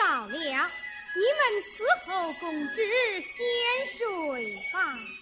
早了，你们伺候公子先睡吧。